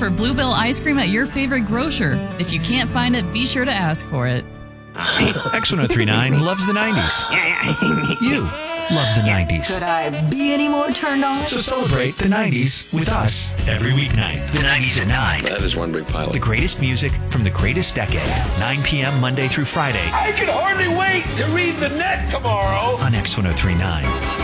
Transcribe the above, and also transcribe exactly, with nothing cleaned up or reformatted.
for Bluebell ice cream at your favorite grocer. If you can't find it, be sure to ask for it. X one oh three point nine loves the nineties. You love the nineties. Could I be any more turned on? So celebrate the nineties with us every weeknight. The nineties at nine. That is one big pile. The greatest music from the greatest decade. nine p.m. Monday through Friday. I can hardly wait to read the net tomorrow. On X one oh three point nine.